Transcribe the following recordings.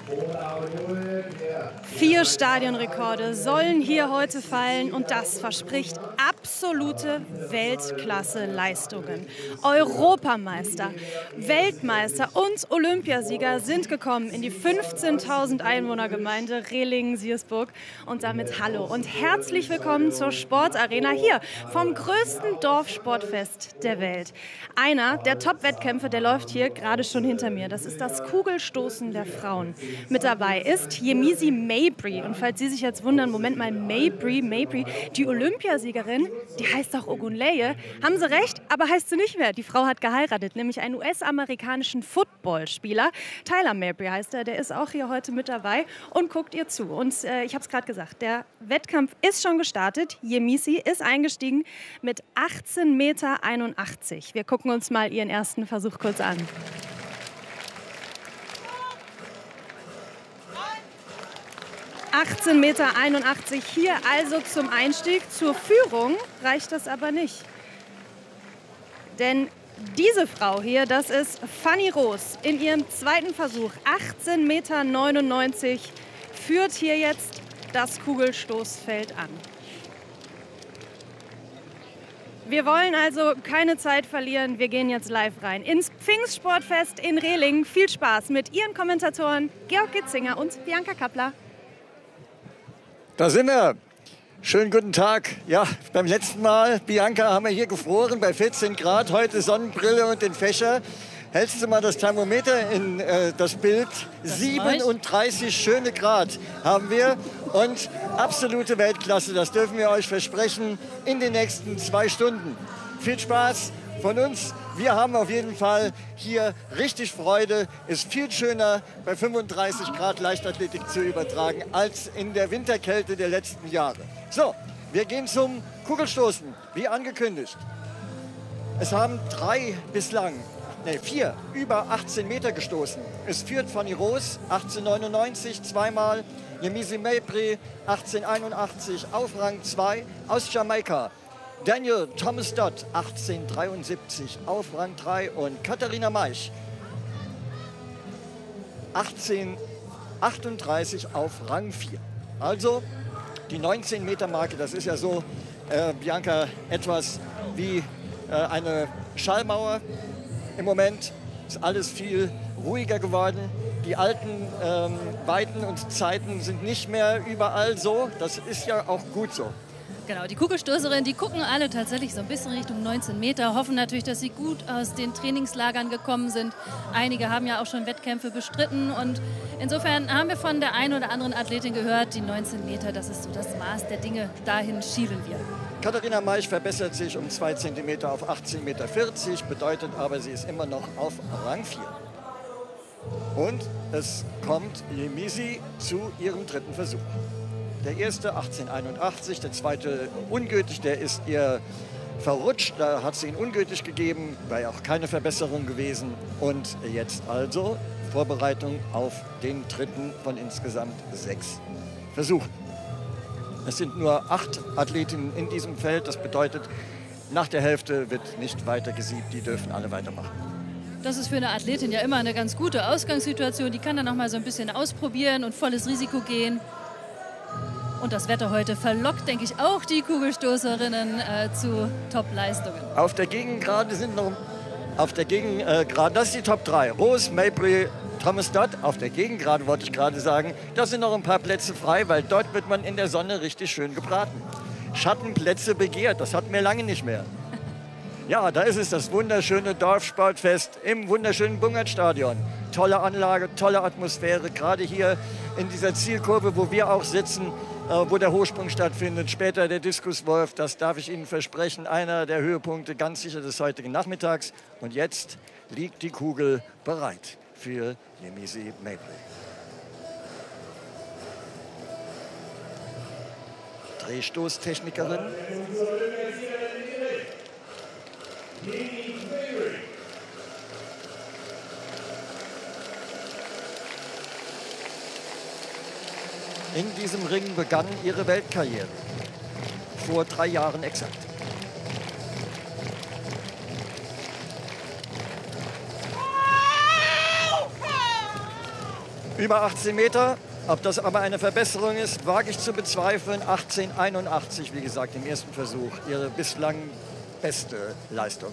4 Stadionrekorde sollen hier heute fallen und das verspricht absolute Weltklasse-Leistungen. Europameister, Weltmeister und Olympiasieger sind gekommen in die 15.000 Einwohnergemeinde Rehlingen-Siersburg. Und damit hallo und herzlich willkommen zur Sportarena hier vom größten Dorfsportfest der Welt. Einer der Top-Wettkämpfe, der läuft hier gerade schon hinter mir. Das ist das Kugelstoßen der Frauen. Mit dabei ist Yemisi Mabry. Und falls Sie sich jetzt wundern, Moment mal, Mabry, die Olympiasiegerin, die heißt doch Ogunleye. Haben Sie recht, aber heißt sie nicht mehr. Die Frau hat geheiratet, nämlich einen US-amerikanischen Footballspieler. Tyler Mabry heißt er, der ist auch hier heute mit dabei und guckt ihr zu. Und ich habe es gerade gesagt, der Wettkampf ist schon gestartet. Yemisi ist eingestiegen mit 18,81 Meter. Wir gucken uns mal ihren ersten Versuch kurz an. 18,81 Meter hier also zum Einstieg. Zur Führung reicht das aber nicht. Denn diese Frau hier, das ist Fanny Roos, in ihrem zweiten Versuch, 18,99 Meter, führt hier jetzt das Kugelstoßfeld an. Wir wollen also keine Zeit verlieren, wir gehen jetzt live rein ins Pfingstsportfest in Rehlingen. Viel Spaß mit Ihren Kommentatoren Georg Gitzinger und Bianca Kappler. Da sind wir. Schönen guten Tag. Ja, beim letzten Mal, Bianca, haben wir hier gefroren bei 14 Grad. Heute Sonnenbrille und den Fächer. Hältst du mal das Thermometer in das Bild? 37 schöne Grad haben wir und absolute Weltklasse. Das dürfen wir euch versprechen in den nächsten 2 Stunden. Viel Spaß von uns. Wir haben auf jeden Fall hier richtig Freude. Ist viel schöner bei 35 Grad Leichtathletik zu übertragen als in der Winterkälte der letzten Jahre. So, wir gehen zum Kugelstoßen, wie angekündigt. Es haben 4 über 18 Meter gestoßen. Es führt Fanny Roos, 18,99 zweimal. Yemisi Mabry, 18,81 auf Rang 2 aus Jamaika. Daniel Thomas Dodd, 18,73 auf Rang 3 und Katharina Maisch, 18,38 auf Rang 4. Also die 19 Meter Marke, das ist ja so, Bianca, etwas wie eine Schallmauer. Im Moment ist alles viel ruhiger geworden. Die alten Weiten und Zeiten sind nicht mehr überall so. Das ist ja auch gut so. Genau, die Kugelstoßerinnen, die gucken alle tatsächlich so ein bisschen Richtung 19 Meter, hoffen natürlich, dass sie gut aus den Trainingslagern gekommen sind. Einige haben ja auch schon Wettkämpfe bestritten und insofern haben wir von der einen oder anderen Athletin gehört, die 19 Meter, das ist so das Maß der Dinge, dahin schielen wir. Katharina Maisch verbessert sich um 2 cm auf 18,40 Meter, bedeutet aber, sie ist immer noch auf Rang 4. Und es kommt Yemisi zu ihrem dritten Versuch. Der erste 18,81, der zweite ungültig, der ist ihr verrutscht, da hat sie ihn ungültig gegeben, war ja auch keine Verbesserung gewesen. Und jetzt also Vorbereitung auf den dritten von insgesamt 6 Versuchen. Es sind nur 8 Athletinnen in diesem Feld, das bedeutet, nach der Hälfte wird nicht weiter gesiebt, die dürfen alle weitermachen. Das ist für eine Athletin ja immer eine ganz gute Ausgangssituation, die kann dann noch mal so ein bisschen ausprobieren und volles Risiko gehen. Und das Wetter heute verlockt, denke ich, auch die Kugelstoßerinnen zu Top-Leistungen. Auf der Gegengrade sind noch, das ist die Top 3. Roos, Mabry, Thomas Dodd. Auf der Gegengrade wollte ich gerade sagen, da sind noch ein paar Plätze frei, weil dort wird man in der Sonne richtig schön gebraten. Schattenplätze begehrt, das hatten wir lange nicht mehr. Ja, da ist es, das wunderschöne Dorfsportfest im wunderschönen Bungertstadion. Tolle Anlage, tolle Atmosphäre, gerade hier in dieser Zielkurve, wo wir auch sitzen, wo der Hochsprung stattfindet. Später der Diskuswurf, das darf ich Ihnen versprechen, einer der Höhepunkte ganz sicher des heutigen Nachmittags. Und jetzt liegt die Kugel bereit für Yemisi Mabry. Drehstoßtechnikerin. In diesem Ring begann ihre Weltkarriere. Vor 3 Jahren exakt. Über 18 Meter. Ob das aber eine Verbesserung ist, wage ich zu bezweifeln. 18,81, wie gesagt, im ersten Versuch. Ihre bislang beste Leistung.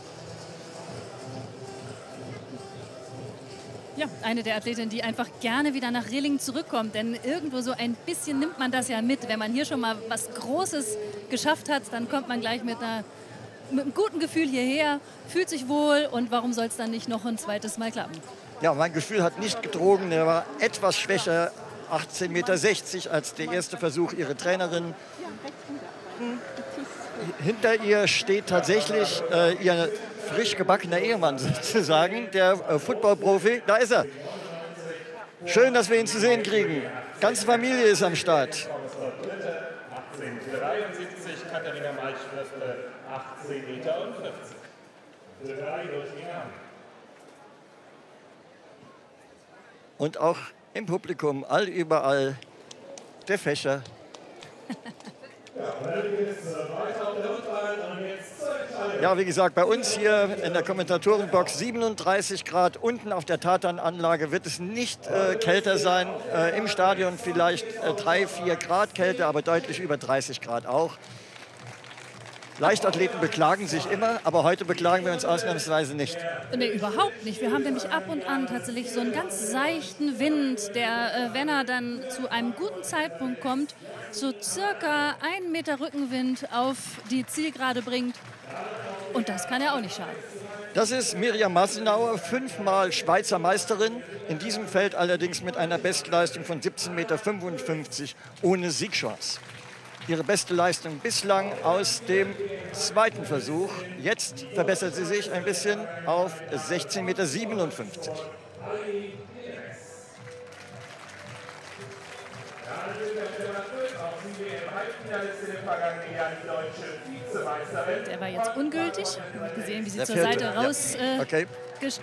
Ja, eine der Athletinnen, die einfach gerne wieder nach Rillingen zurückkommt. Denn irgendwo so ein bisschen nimmt man das ja mit. Wenn man hier schon mal was Großes geschafft hat, dann kommt man gleich mit einem guten Gefühl hierher, fühlt sich wohl und warum soll es dann nicht noch ein zweites Mal klappen? Ja, mein Gefühl hat nicht getrogen. Er war etwas schwächer, 18,60 Meter als der erste Versuch. Ihre Trainerin. Hinter ihr steht tatsächlich ihr frisch gebackener Ehemann sozusagen, der Football-Profi. Da ist er. Schön, dass wir ihn zu sehen kriegen. Ganze Familie ist am Start. 18,73, Katharina Malschwester, 18,50 Meter. 3 durch Ina. Und auch im Publikum, überall, der Fächer. Ja, wie gesagt, bei uns hier in der Kommentatorenbox 37 Grad. Unten auf der Tatananlage wird es nicht kälter sein. Im Stadion vielleicht 3, 4 Grad Kälte, aber deutlich über 30 Grad auch. Leichtathleten beklagen sich immer, aber heute beklagen wir uns ausnahmsweise nicht. Nee, überhaupt nicht. Wir haben nämlich ab und an tatsächlich so einen ganz seichten Wind, der, wenn er dann zu einem guten Zeitpunkt kommt, so circa 1 Meter Rückenwind auf die Zielgerade bringt. Und das kann ja auch nicht schaden. Das ist Mirjam Massenauer, 5-mal Schweizer Meisterin. In diesem Feld allerdings mit einer Bestleistung von 17,55 Meter ohne Siegchance. Ihre beste Leistung bislang aus dem zweiten Versuch. Jetzt verbessert sie sich ein bisschen auf 16,57 Meter. Der war jetzt ungültig. Ich habe gesehen, wie sie Der zur vierte, Seite raus ja. Okay.